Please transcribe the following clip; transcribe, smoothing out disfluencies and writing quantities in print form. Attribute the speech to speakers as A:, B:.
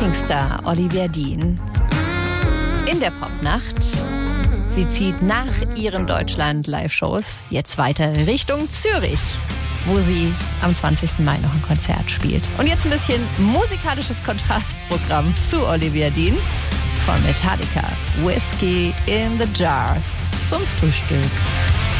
A: Dating-Star Olivia Dean in der Popnacht. Sie zieht nach ihren Deutschland-Live-Shows jetzt weiter Richtung Zürich, wo sie am 20. Mai noch ein Konzert spielt. Und jetzt ein bisschen musikalisches Kontrastprogramm zu Olivia Dean von Metallica. Whiskey in the Jar zum Frühstück.